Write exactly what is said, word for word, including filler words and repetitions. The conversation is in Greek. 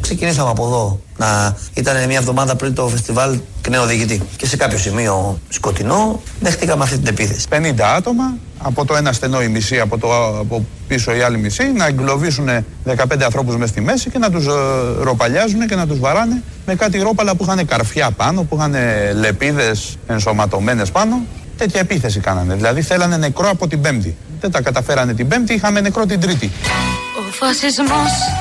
Ξεκινήσαμε από εδώ. Να ήταν μια εβδομάδα πριν το φεστιβάλ νέο διοικητή. Και σε κάποιο σημείο σκοτεινό δεχτήκαμε αυτή την επίθεση. πενήντα άτομα, από το ένα στενό η μισή, από, το, από πίσω η άλλη μισή, να εγκλωβίσουν δεκαπέντε ανθρώπους μες στη μέση και να τους ε, ροπαλιάζουν και να τους βαράνε με κάτι ρόπαλα που είχαν καρφιά πάνω, που είχαν λεπίδες ενσωματωμένες πάνω. Τέτοια επίθεση κάνανε. Δηλαδή θέλανε νεκρό από την Πέμπτη. Δεν τα καταφέρανε την Πέμπτη, είχαμε νεκρό την Τρίτη. Ο φασισμός